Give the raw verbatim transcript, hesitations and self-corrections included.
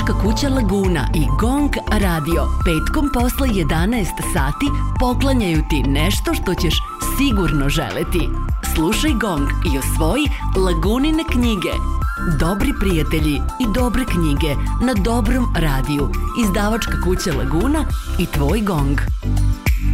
Izdavačka kuća Laguna i Gong Radio petkom posle jedanaest sati poklanjaju ti nešto što ćeš sigurno želeti. Slušaj Gong i osvoji Lagunine knjige. Dobri prijatelji i dobre knjige na dobrom radiju. Izdavačka kuća Laguna i tvoj Gong.